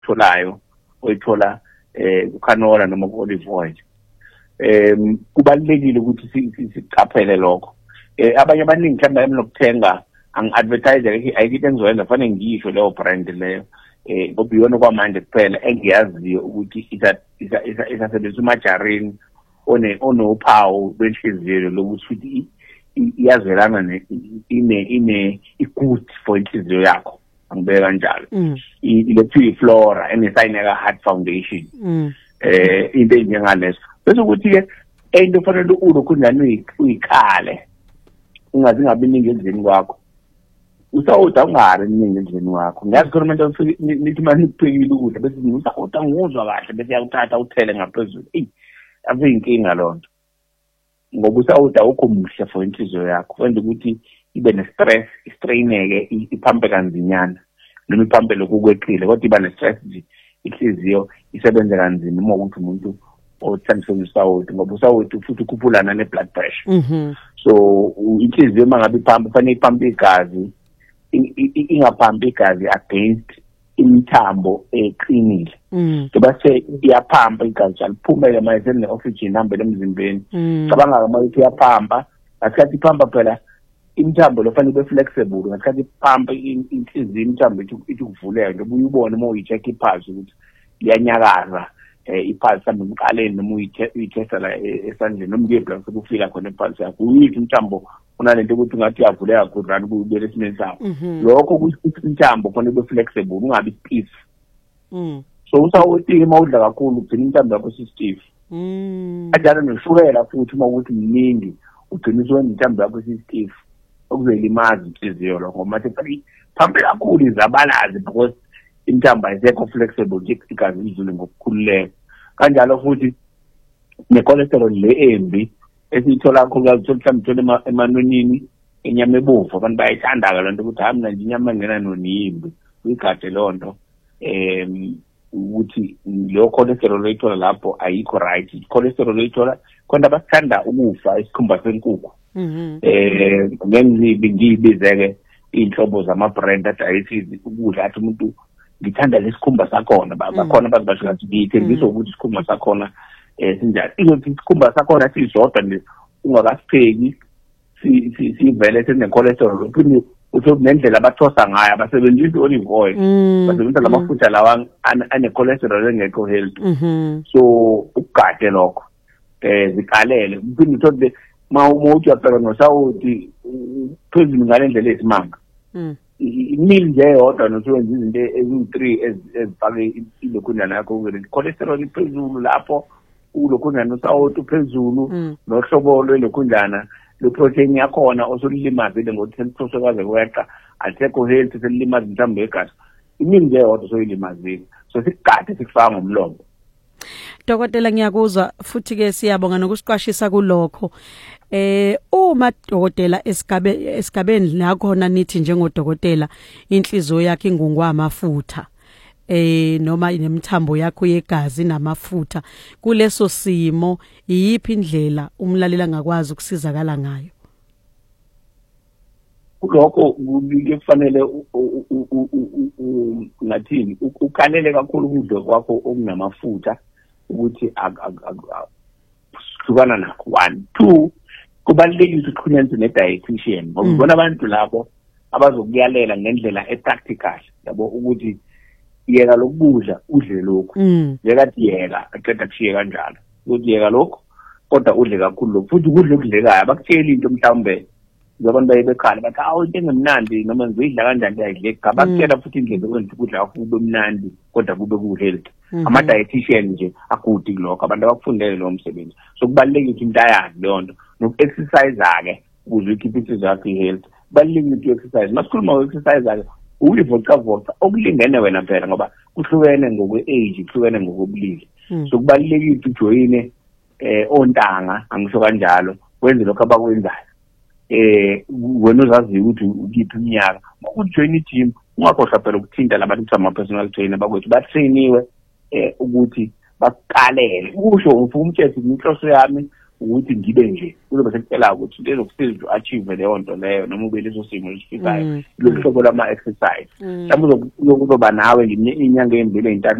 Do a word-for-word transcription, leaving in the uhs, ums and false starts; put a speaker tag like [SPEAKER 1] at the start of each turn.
[SPEAKER 1] oyitholayo oyithola eh canola noma olive oil. Em kubalekile ukuthi sicaphele lokho. Eh abanye abaningi mhlawumbe emnokuthenga ang-advertise ayikho engizoyenza fanele ngisho leyo brand leyo. Eh ngoba iyona kwamanje kuphela engiyaziyo ukuthi isasebenzisa umajarini one onophawu benhliziyo lokuthi futhi iyazwelana ine ine i-good for inhliziyo yakho angibeka kanjalo. Ile flora enesayineka heart foundation. Eh into enjengaleso bese ukuthi ke into fanele ulokhu njani uyikhale ungazi ngabe iningi endlini kwakho usawuda ungari iningi endlini wakho ngiyazi khona umuntu nithi manje kuphekile ukudla bese usawuda nguzwa kahle bese yakuthatha uthele ngaphezulu eh ave inkinga lonto ngoba usawuda ukho muhle for inhliziyo yakho wenza ukuthi ibe ne-stress istraineke iphampe kanzinyana noma iphampe lokukweqile kodwa iba ne-stress nje inhliziyo isebenza kanzima uma ukuthi umuntu othandiswa usawuthi ngoba usawuthi futhi ukhuphulana ne-blood pressure. So inhliziyo mangabe iphampa fanele iphampe igazi ingaphampi igazi against imithambo eqinile. Ngoba se iyaphampa igazi aliphumele manje ne-oxygen ihambele emzimbeni. Cabanga manje iyaphampa ngasikhathi iphampa phela imithambo lo fanele ibe flexible ngasikhathi iphampa inhliziyo imithambo ithi kuvuleka njengoba uyibona uma uyi-check ipulse ukuthi iyanyakaza ipulse mhlawumbe emqaleni noma uyithesta la esandleni noma kuye-blood sekufika khona ipulse yakho uyithi imithambo unalento ukuthi ungathi iyavuleka khudlwana kubuyela esimeni sawo lokho ukuthi imithambo fanele ibe flexible ungabi stiff. So usawuthi uma udla kakhulu ugcina imithambo yakho si-stiff. Kanjalo noshukela futhi uma ukuthi mningi ugcina uswenza imithambo yakho si-stiff okuzoyilimaza inhliziyo lokho ngoba manje phampe kakhulu izabalazi because imithambo ayikho flexible nje igazi lidlule ngokukhululeka. Kanjalo futhi ne-cholesterol le embi esiyithola kakhulu mhlawumbe uthola emanonini inyama ebovu abantu bayayithanda lento ukuthi hayi mina nje inyama engena noniyimbi uyigade lonto em ukuthi lo cholesterol oyithola lapho ayikho right. Cholesterol oyithola konke abathanda ukufa isikhumba senkukhu. Eh ngenzibi ngiyibizeke inhlobo zama-brand adayisiz ukudla athi umuntu ngithanda lesikhumba sakhona bakhona abantu basho ngathi ngiyithembisa ukuthi isikhumba sakhona eh sinjani izothi isikhumba sakhona sisodwa nje ungakasipheki si sivele sine-cholesterol uphinde utho nendlela abathosa ngayo abasebenzisi olive oil basebenzisa lamafutha lawa ane-cholesterol engekho healthy. So ukugade lokho eh zikalele uphinde utho ma umuntu uyabheka nosawuthi phezulu ngalendlela esimanga imili nje yodwa nosebenza izinto eziwu-three ezifake ilokhunjana yakho ukuthi cholesterol iphezulu lapho ulokhunjana usawuthi phezulu nohlobo lwelokhunjana le-protein yakhona osulilimazile ngokuthi seliphosokaze kweqa asekho healthy selilimaza mhlawumbe yegazi imili nje yodwa soyilimazile so sikugade sikufaka ngomlomo.
[SPEAKER 2] Dokotela ngiyakuzwa futhi ke siyabonga nokusiqwashisa kulokho. Eh uma dokotela esigabe esigabeni lakhona nithi njengodokotela inhliziyo yakhe ingungwa amafutha eh noma inemthambo yakho yegazi namafutha kuleso simo iyiphi indlela umlalela ngakwazi ukusizakala ngayo?
[SPEAKER 1] Lokho kufanele ngathini ukhalele kakhulu ukudla kwakho okunamafutha ukuthi hlukana nakho. One two kubalulekile ukuxhunyanisa ne-dietitian ngoba ubona abantu labo abazokuyalela ngendlela e-practical yabo ukuthi yeka lokudla udle lokho yekathi yeka aqeda kushiye kanjalo ukuthi yeka lokho kodwa udle kakhulu lokho futhi ukudla okudlekayo abakutshela into mhlawumbe abantu baye bekhala bathi awu into engemnandi noma ngizidla kanjani ayidleki abakutshela futhi indlela okwenza ukudla kube mnandi kodwa kube ku-healthy. Ama-dietitian nje akudi kulokho abantu abakufundele lowo msebenzi so kubalulekile ukuthi into ayazi leyo nto noku-exercise-a-ke ukuze ukhiphe inhliziyo yakho i-health kubalulekile ukuthi u-exercise masikhuluma ngo-exercise-a-ke ukuyivocavoca okulingene wena phela ngoba kuhlukene ngokwe-age kuhlukene ngokobulili so kubalulekile ukuthi ujoyine eh ontanga angisho kanjalo wenze lokho abakwenzayo eh wena uzaziyo ukuthi ukiphi iminyaka ukuthi join i-team ungakhohlwa phela ukuthinta labantu ukuthi ama-personal trainer bakwethu batrainiwe eh ukuthi bakalele usho umfumthetho inhloso yami ukuthi ngibe nje kuzobe sekuphela ukuthi into ezokusiza uachieve leyo nto leyo noma ube leso simo esifisayo lo hlobo lama exercise mhlawumbe uzokuba nawe inyanga embili ey'ntathu